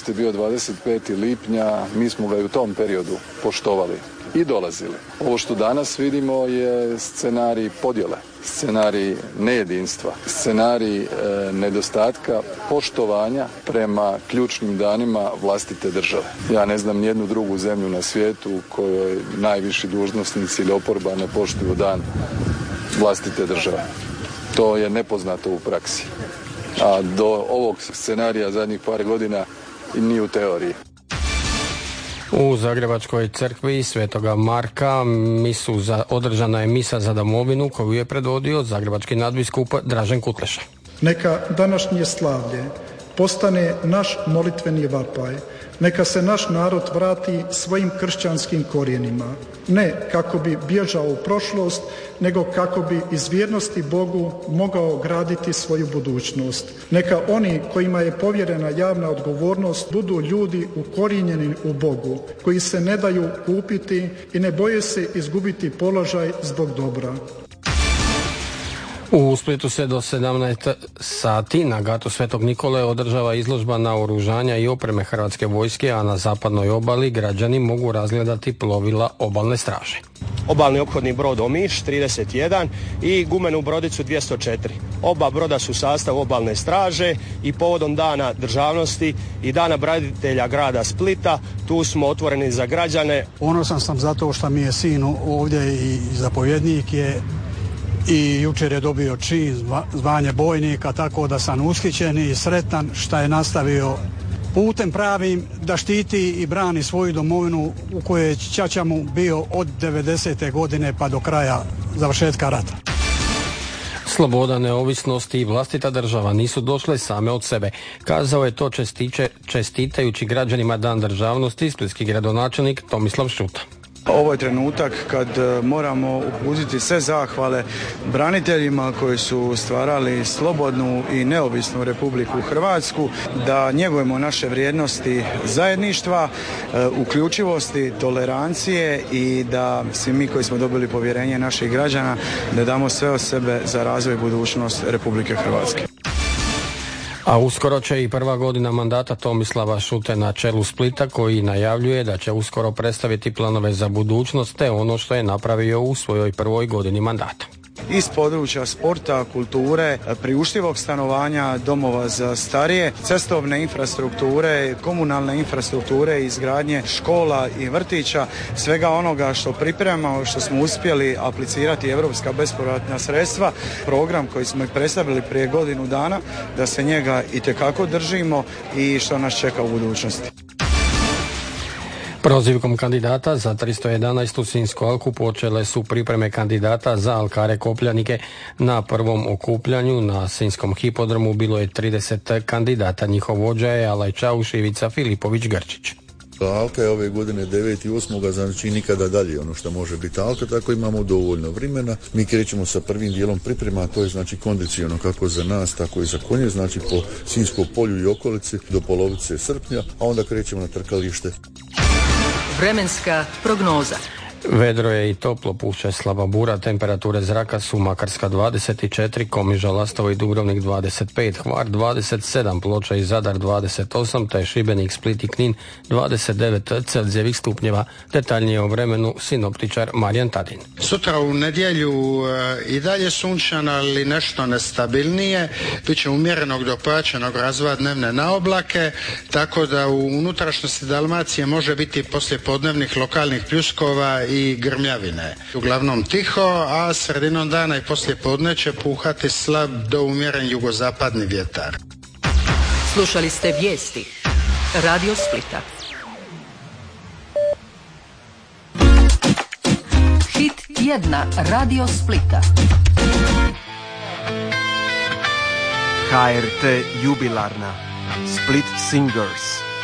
avgust je bio 25. lipnja, mi smo ga i u tom periodu poštovali i dolazili. Ovo što danas vidimo je scenarij podjele, scenarij nejedinstva, scenarij nedostatka poštovanja prema ključnim danima vlastite države. Ja ne znam nijednu drugu zemlju na svijetu u kojoj najviši dužnosnici ili oporba ne poštuju dan vlastite države. To je nepoznato u praksi. A do ovog scenarija zadnjih par godina ni u teoriji. U Zagrebačkoj crkvi Svetoga Marka održana je misa za domovinu koju je predvodio zagrebački nadbiskup Dražen Kutleša. Neka današnje slavlje postane naš molitveni vapaj. Neka se naš narod vrati svojim kršćanskim korijenima. Ne kako bi bježao u prošlost, nego kako bi iz vjernosti Bogu mogao graditi svoju budućnost. Neka oni kojima je povjerena javna odgovornost budu ljudi ukorijenjeni u Bogu, koji se ne daju kupiti i ne boje se izgubiti položaj zbog dobra. U Splitu se do 17 sati na gatu Svetog Nikole održava izložba naoružanja i opreme Hrvatske vojske, a na zapadnoj obali građani mogu razgledati plovila obalne straže. Obalni ophodni brod Omiš 31 i gumenu brodicu 204. Oba broda su sastav obalne straže i povodom Dana državnosti i Dana branitelja grada Splita tu smo otvoreni za građane. Ponosan sam zato što mi je sin ovdje i zapovjednik je i jučer je dobio čin, zvanje bojnika, tako da sam ushićen i sretan što je nastavio putem pravim da štiti i brani svoju domovinu u kojoj je ćaća mu bio od 90. godine pa do kraja završetka rata. Sloboda, neovisnost i vlastita država nisu došle same od sebe. Kazao je to čestitajući građanima Dan državnosti splitski gradonačelnik Tomislav Šuta. Ovo je trenutak kad moramo uputiti sve zahvale braniteljima koji su stvarali slobodnu i neovisnu Republiku Hrvatsku, da njegujemo naše vrijednosti zajedništva, uključivosti, tolerancije i da svi mi koji smo dobili povjerenje naših građana da damo sve od sebe za razvoj i budućnost Republike Hrvatske. A uskoro će i prva godina mandata Tomislava Šute na čelu Splita, koji najavljuje da će uskoro predstaviti planove za budućnost te ono što je napravio u svojoj prvoj godini mandata. Iz područja sporta, kulture, priuštivog stanovanja, domova za starije, cestovne infrastrukture, komunalne infrastrukture, izgradnje škola i vrtića, svega onoga što pripremamo, što smo uspjeli aplicirati europska bespovratna sredstva, program koji smo i predstavili prije godinu dana, da se njega itekako držimo i što nas čeka u budućnosti. Prozivkom kandidata za 311. Sinjsku alku počele su pripreme kandidata za alkare kopljanike. Na prvom okupljanju na Sinjskom hipodromu bilo je 30 kandidata. Njihov vođa je Alaj Čauš Ivica Filipović-Grčić. Alka je ove godine 9.8. znači nikada dalje ono što može biti alka, tako imamo dovoljno vremena. Mi krećemo sa prvim dijelom priprema, a to je znači kondiciono kako za nas, tako i za konje, znači po Sinjskom polju i okolici do polovice srpnja, a onda krećemo na trkalište. Vremenska prognoza. Vedro je i toplo, puše slaba bura, temperature zraka su Makarska 24, Komiža, Lastovo i Dubrovnik 25, Hvar 27, Ploča i Zadar 28, te Šibenik, Split i Knin 29 Celzijevih stupnjeva. Detaljnije o vremenu sinoptičar Marijan Tadin. Sutra u nedjelju i dalje sunčano, ali nešto nestabilnije. Biće umjerenog do pojačanog razvoja dnevne na oblake, tako da u unutrašnjosti Dalmacije može biti poslije podnevnih lokalnih pljuskova i grmljavine. Uglavnom tiho, a sredinom dana i poslije podne će puhati slab do umjeren jugozapadni vjetar. Slušali ste vijesti Radio Splita. Hit tjedna Radio Splita. HRT jubilarna Split Singers.